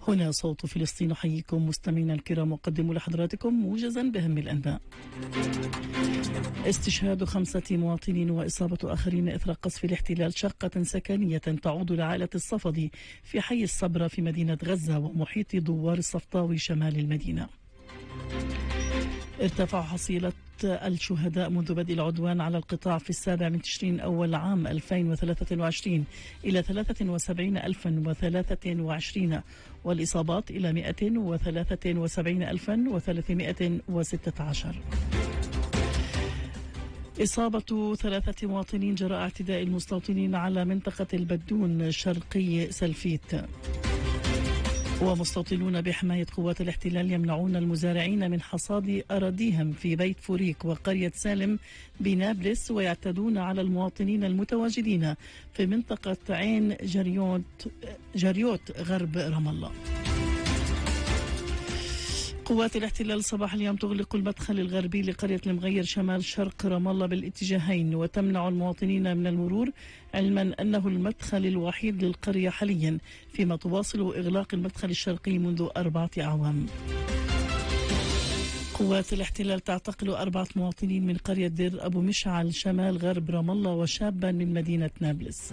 هنا صوت فلسطين، حييكم مستمعينا الكرام، أقدم لحضراتكم موجزا بأهم الأنباء. استشهاد 5 مواطنين وإصابة آخرين إثر قصف الاحتلال شقة سكنية تعود لعائلة الصفدي في حي الصبرة في مدينة غزة ومحيط دوار الصفطاوي شمال المدينة. ارتفع حصيلة الشهداء منذ بدء العدوان على القطاع في 7 تشرين أول عام 2023 إلى 73,023 والإصابات إلى 173,316. إصابة 3 مواطنين جراء اعتداء المستوطنين على منطقة البدون شرقي سلفيت. ومستوطنون بحماية قوات الاحتلال يمنعون المزارعين من حصاد أراضيهم في بيت فوريك وقرية سالم بنابلس، ويعتدون على المواطنين المتواجدين في منطقة عين جريوت غرب رام الله. قوات الاحتلال صباح اليوم تغلق المدخل الغربي لقرية المغير شمال شرق رام الله بالاتجاهين وتمنع المواطنين من المرور، علما أنه المدخل الوحيد للقرية حاليا، فيما تواصل إغلاق المدخل الشرقي منذ 4 أعوام. قوات الاحتلال تعتقل 4 مواطنين من قرية دير أبو مشعل شمال غرب رام الله وشابا من مدينة نابلس.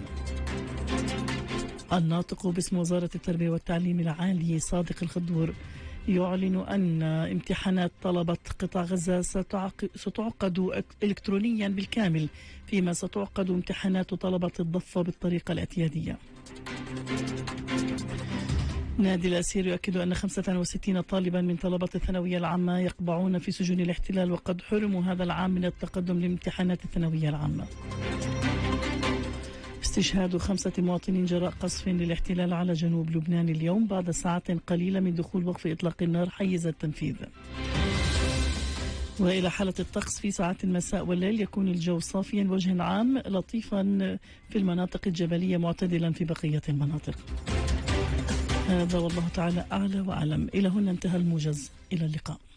الناطق باسم وزارة التربية والتعليم العالي صادق الخضور يعلن أن امتحانات طلبة قطاع غزة ستعقد إلكترونيا بالكامل، فيما ستعقد امتحانات طلبة الضفة بالطريقة الاعتيادية. نادي الأسير يؤكد أن 65 طالبا من طلبة الثانوية العامة يقبعون في سجون الاحتلال وقد حرموا هذا العام من التقدم لامتحانات الثانوية العامة. استشهاد 5 مواطنين جراء قصف للاحتلال على جنوب لبنان اليوم بعد ساعات قليلة من دخول وقف إطلاق النار حيز التنفيذ. وإلى حالة الطقس في ساعات المساء والليل، يكون الجو صافيا وجه عام لطيفا في المناطق الجبلية معتدلا في بقية المناطق. هذا والله تعالى أعلى وأعلم. إلى هنا انتهى الموجز، إلى اللقاء.